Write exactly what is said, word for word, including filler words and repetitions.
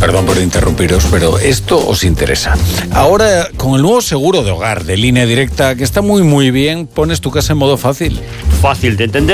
perdón por interrumpiros, pero esto os interesa. Ahora, con el nuevo seguro de hogar de Línea Directa, que está muy muy bien, pones tu casa en modo fácil. Fácil de entender.